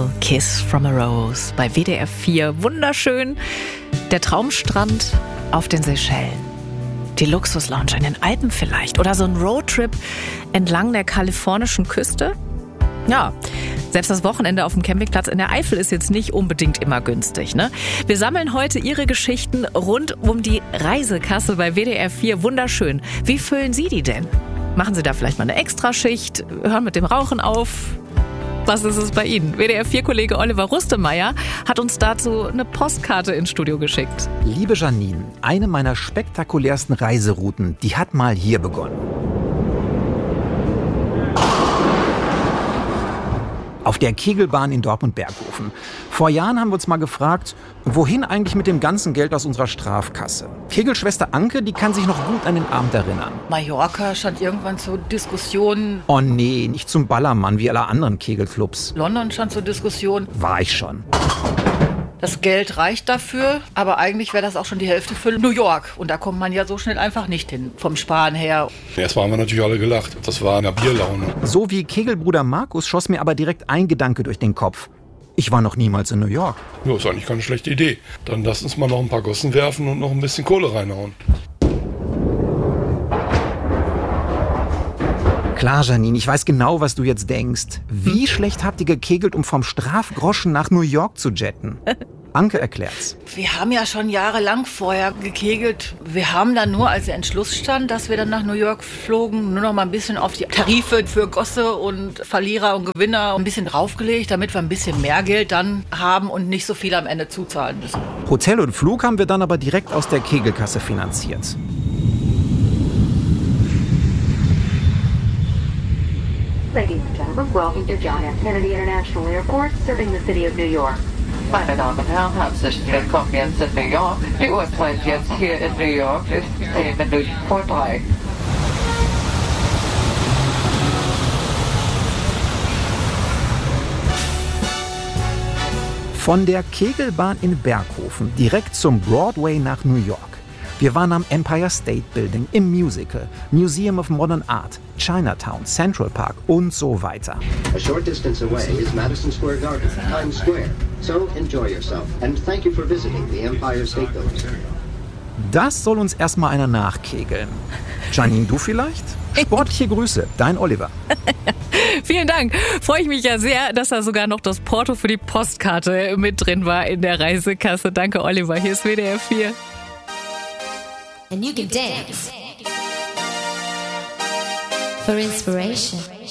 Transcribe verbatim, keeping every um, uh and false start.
Little Kiss from a Rose bei W D R vier. Wunderschön. Der Traumstrand auf den Seychellen. Die Luxuslounge in den Alpen vielleicht. Oder so ein Roadtrip entlang der kalifornischen Küste. Ja, selbst das Wochenende auf dem Campingplatz in der Eifel ist jetzt nicht unbedingt immer günstig, ne? Wir sammeln heute Ihre Geschichten rund um die Reisekasse bei W D R vier. Wunderschön. Wie füllen Sie die denn? Machen Sie da vielleicht mal eine Extraschicht? Hören mit dem Rauchen auf? Was ist es bei Ihnen? W D R vier-Kollege Oliver Rustemeyer hat uns dazu eine Postkarte ins Studio geschickt. Liebe Janine, eine meiner spektakulärsten Reiserouten, die hat mal hier begonnen. Auf der Kegelbahn in Dortmund-Berghofen. Vor Jahren haben wir uns mal gefragt, wohin eigentlich mit dem ganzen Geld aus unserer Strafkasse? Kegelschwester Anke, die kann sich noch gut an den Abend erinnern. Mallorca stand irgendwann zur Diskussion. Oh nee, nicht zum Ballermann wie alle anderen Kegelclubs. London stand zur Diskussion. War ich schon. Das Geld reicht dafür, aber eigentlich wäre das auch schon die Hälfte für New York. Und da kommt man ja so schnell einfach nicht hin, vom Sparen her. Erst haben wir natürlich alle gelacht. Das war eine Bierlaune. So wie Kegelbruder Markus schoss mir aber direkt ein Gedanke durch den Kopf. Ich war noch niemals in New York. Ja, ist eigentlich keine schlechte Idee. Dann lass uns mal noch ein paar Gossen werfen und noch ein bisschen Kohle reinhauen. Klar, Janine, ich weiß genau, was du jetzt denkst. Wie schlecht habt ihr gekegelt, um vom Strafgroschen nach New York zu jetten? Anke erklärt's. Wir haben ja schon jahrelang vorher gekegelt. Wir haben dann nur, als der Entschluss stand, dass wir dann nach New York flogen, nur noch mal ein bisschen auf die Tarife für Gosse und Verlierer und Gewinner ein bisschen draufgelegt, damit wir ein bisschen mehr Geld dann haben und nicht so viel am Ende zuzahlen müssen. Hotel und Flug haben wir dann aber direkt aus der Kegelkasse finanziert. Ladies and gentlemen, welcome to John F. Kennedy International Airport, serving the city of New York. Meine Damen und Herren, herzlich willkommen jetzt in New York. Die Uhrzeit jetzt hier in New York ist zehn Minuten vor drei. Von der Kegelbahn in Berghofen direkt zum Broadway nach New York. Wir waren am Empire State Building, im Musical, Museum of Modern Art, Chinatown, Central Park und so weiter. A short distance away is Madison Square Garden, Times Square. So enjoy yourself and thank you for visiting the Empire State Building. Das soll uns erstmal einer nachkegeln. Janine, du vielleicht? Sportliche Grüße, dein Oliver. Vielen Dank. Freue ich mich ja sehr, dass da sogar noch das Porto für die Postkarte mit drin war in der Reisekasse. Danke, Oliver. Hier ist W D R vier. And you can dance for inspiration.